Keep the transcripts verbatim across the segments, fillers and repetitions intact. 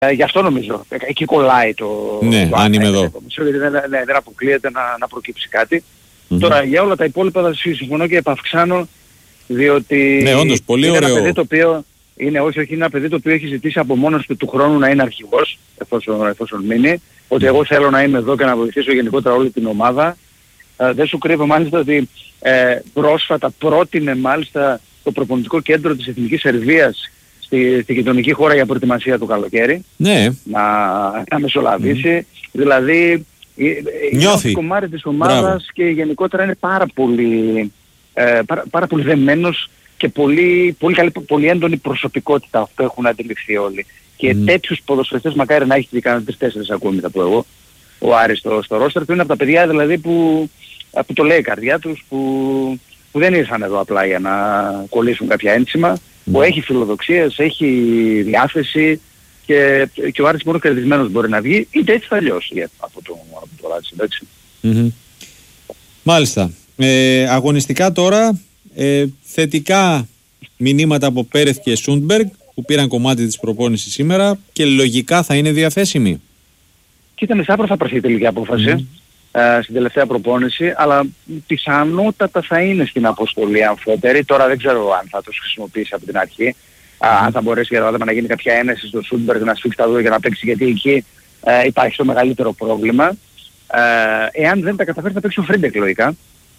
Ε, γι' αυτό νομίζω. Εκεί κολλάει το... Ναι, το αν είμαι εδώ. Δεν, δεν, δεν αποκλείεται να, να προκύψει κάτι. Mm-hmm. Τώρα για όλα τα υπόλοιπα θα συμφωνώ και επαυξάνω, διότι ναι, όντως, πολύ είναι ωραίο. ένα παιδί το οποίο είναι, όχι, όχι, είναι ένα παιδί το οποίο έχει ζητήσει από μόνος του του χρόνου να είναι αρχηγός, εφόσον, εφόσον μείνει, ότι εγώ θέλω να είμαι εδώ και να βοηθήσω γενικότερα όλη την ομάδα. Ε, δεν σου κρύβω μάλιστα ότι ε, πρόσφατα πρότεινε μάλιστα το προπονητικό κέντρο της Εθνικής Σερβίας στη, στη γειτονική χώρα για προετοιμασία του καλοκαίρι. Ναι. Να, να μεσολαβήσει. Mm. Δηλαδή νιώθει κομμάτι της ομάδας. Μπράβο. Και γενικότερα είναι πάρα πολύ, ε, πάρα, πάρα πολύ δεμένος και πολύ, πολύ, καλή, πολύ έντονη προσωπικότητα αυτό έχουν αντιληφθεί όλοι. Και mm. τέτοιους ποδοσφαιριστές μακάρι να έχει και κάνει τρεις-τέσσερις ακόμη θα πω εγώ. Ο Άρης στο, στο ρόστερ του είναι από τα παιδιά δηλαδή που, που το λέει η καρδιά τους, που, που δεν ήρθαν εδώ απλά για να κολλήσουν κάποια ένσημα, mm. που έχει φιλοδοξίες, έχει διάθεση και, και ο Άρης μόνο κερδισμένος μπορεί να βγει, είτε έτσι θα αλλιώς από το, από το Άρης, εντάξει. Mm-hmm. Μάλιστα. Ε, αγωνιστικά τώρα, ε, θετικά μηνύματα από Πέρεθ και Σούντμπεργκ που πήραν κομμάτι της προπόνησης σήμερα και λογικά θα είναι διαθέσιμοι. Κοίτα, σάπρο θα πάρθει η τελική απόφαση mm. ε, στην τελευταία προπόνηση, αλλά πιθανότατα θα είναι στην αποστολή αμφότερη. Τώρα δεν ξέρω αν θα τους χρησιμοποιήσει από την αρχή. Mm. Α, αν θα μπορέσει για παράδειγμα να γίνει κάποια ένεση στο Σούντμπεργκ να σφίξει τα δόντια για να παίξει, γιατί εκεί ε, υπάρχει το μεγαλύτερο πρόβλημα. Ε, εάν δεν τα καταφέρει θα παίξει ο Φρίντεκ λογικά.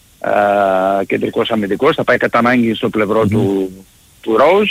Ε, κεντρικός αμυντικός, θα πάει κατά ανάγκη στο πλευρό mm. του, του Ροζ.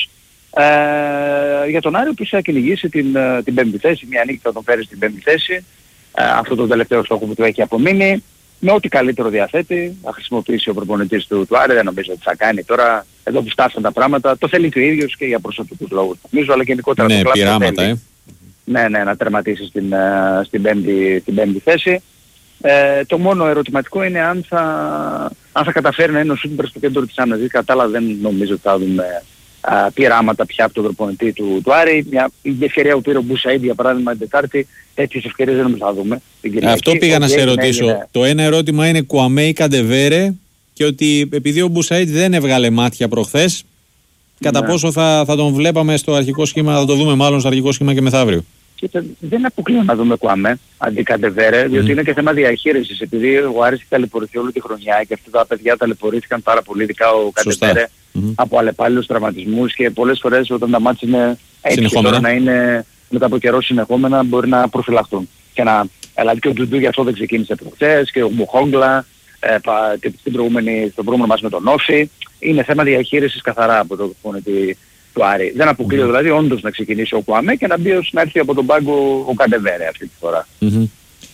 Ε, για τον Άριο που θα κυνηγήσει την, την πέμπτη θέση, μια νίκη θα τον φέρει στην πέμπτη θέση, ε, αυτό το τελευταίο στόχο που του έχει απομείνει, με ό,τι καλύτερο διαθέτει, θα χρησιμοποιήσει ο προπονητής του, του Άρη, δεν νομίζω ότι θα κάνει τώρα, εδώ που φτάσαν τα πράγματα, το θέλει και ο ίδιος και για προσωπικούς λόγους νομίζω, αλλά γενικότερα ναι, το πειράματα, ε. ναι, ναι, να τερματίσει στην, στην, πέμπτη, στην πέμπτη θέση. Ε, το μόνο ερωτηματικό είναι αν θα, αν θα καταφέρει να είναι ο Σούντμπεργκ στο κέντρο της άμυνας. Κατά άλλα δεν νομίζω ότι θα δούμε α, πειράματα πια από τον προπονητή του, του Άρη. Μια, η ευκαιρία που πήρε ο Μπουσαΐντ για παράδειγμα την Τετάρτη, τέτοιες ευκαιρίες δεν νομίζω θα δούμε. Αυτό πήγα να σε ρωτήσω. Είναι... Το ένα ερώτημα είναι Κουαμέ ή Καντεβέρε, και ότι επειδή ο Μπουσαΐντ δεν έβγαλε μάτια προχθές, κατά ναι. πόσο θα, θα τον βλέπαμε στο αρχικό σχήμα, θα το δούμε μάλλον στο αρχικό σχήμα και μεθαύριο. Κοίτα, δεν αποκλείω να δούμε Κουαμέ αντί Καντεβέρε, διότι mm. είναι και θέμα διαχείρισης. Επειδή ο Άρης ταλαιπωρηθεί όλη τη χρονιά και αυτά τα παιδιά ταλαιπωρήθηκαν πάρα πολύ, ειδικά ο Καντεβέρε, mm-hmm. από αλλεπάλληλους τραυματισμούς και πολλές φορές όταν τα μάτς είναι έτσι και τώρα να είναι μετά από καιρό συνεχόμενα μπορεί να προφυλαχτούν. Και να, δηλαδή και ο Ντουντού γι' αυτό δεν ξεκίνησε προχθές και ο Μουχόγκλα ε, στην προηγούμενη, στο προηγούμενο μας με τον Όφη. Είναι θέμα διαχείρισης καθαρά από το προπονητή του Άρη. Δεν αποκλείω mm-hmm. δηλαδή όντως να ξεκινήσει ο Κουαμέ και να, μπει ως, να έρθει από τον πάγκο ο Καντεβέρε αυτή τη φορά. Mm-hmm.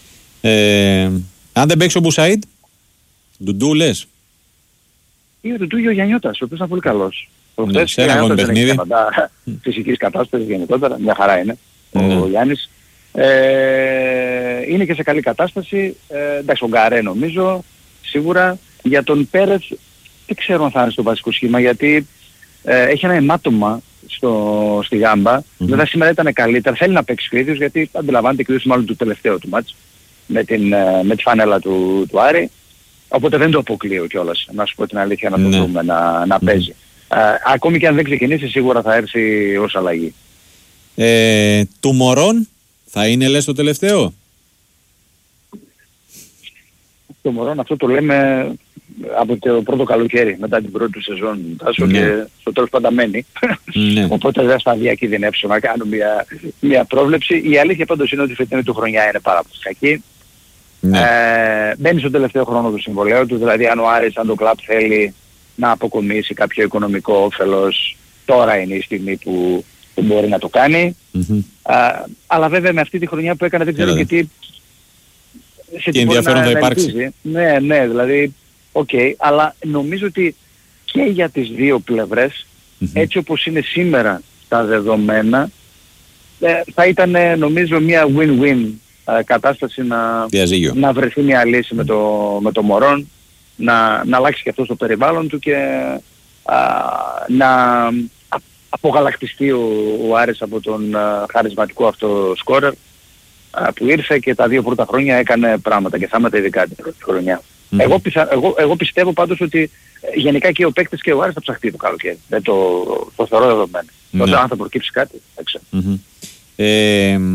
Ε, αν δεν παίξει ο Μπουσαΐντ, Ντουντού λες? Ή ο Ντουντού ή ο Γιαννιώτας, ο οποίος ήταν πολύ καλός. Ναι, σε ένα αγώνι παιχνίδι. Φυσικής κατάστασης γενικότερα, μια χαρά είναι mm-hmm. ο Γιάννης. Ε, είναι και σε καλή κατάσταση. Ε, εντάξει, ο Γκαρέ νομίζω, σίγουρα. Για τον Πέρεθ δεν ξέρω αν θα είναι στο βασικό σχήμα, γιατί ε, έχει ένα αιμάτωμα στο, στη γάμπα. Mm-hmm. Βέβαια σήμερα ήταν καλύτερα. Θέλει να παίξει ο ίδιος, γιατί αντιλαμβάνεται και μάλλον του τελευταίου του μάτς με, την, με τη φανέλα του, του Άρη. Οπότε δεν το αποκλείω κιόλας, να σου πω την αλήθεια, να το mm-hmm. δούμε να, να παίζει. Mm-hmm. Ε, ακόμη και αν δεν ξεκινήσει, σίγουρα θα έρθει ως αλλαγή. Ε, του Μωρόν θα είναι λες το τελευταίο? Το Μωρόν αυτό το λέμε από το πρώτο καλοκαίρι, μετά την πρώτη του σεζόν, Τάσο, ναι. και στο τέλος πάντα μένει. Ναι. Οπότε δεν θα διακινδυνεύσω να κάνω μια, μια πρόβλεψη. Η αλήθεια πάντως είναι ότι η φετινή του χρονιά είναι πάρα πολύ κακή. Ναι. Ε, μπαίνει στο τελευταίο χρόνο του συμβολέου του, δηλαδή αν ο Άρης, αν το κλαμπ θέλει να αποκομίσει κάποιο οικονομικό όφελος, τώρα είναι η στιγμή που, που μπορεί να το κάνει. Mm-hmm. Ε, αλλά βέβαια με αυτή τη χρονιά που έκανε δεν ξέρω yeah. γιατί... Σε και ενδιαφέρον θα υπάρξει. Ναι, ναι, δηλαδή, οκ, okay, αλλά νομίζω ότι και για τις δύο πλευρές, mm-hmm. έτσι όπως είναι σήμερα τα δεδομένα, ε, θα ήταν νομίζω μια win-win ε, κατάσταση να, να βρεθεί μια λύση mm-hmm. με το, με το Μωρόν, να, να αλλάξει και αυτό το περιβάλλον του και α, να απογαλακτιστεί ο, ο Άρης από τον α, χαρισματικό αυτό σκόρερ που ήρθε και τα δύο πρώτα χρόνια έκανε πράγματα και θάματα ειδικά την πρώτη χρονιά. Mm-hmm. Εγώ, πισα, εγώ, εγώ πιστεύω πάντως ότι γενικά και ο παίκτης και ο Άρης θα ψαχτεί το καλοκαίρι. Δεν το, το θεωρώ δεδομένο. Mm-hmm. Τότε αν θα προκύψει κάτι, δεν ξέρω. Mm-hmm. Ε,